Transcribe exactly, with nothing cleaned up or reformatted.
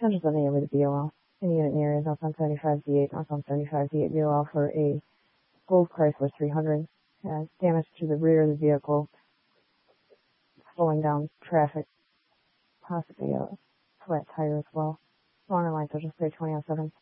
ten seven A with the B O L. In the unit near is northbound seventy-five D eight, northbound seventy-five D eight B O L for a Gold Chrysler three hundred. Has damage to the rear of the vehicle, slowing down traffic, possibly a flat tire as well. Longer line, so just pay twenty on seven.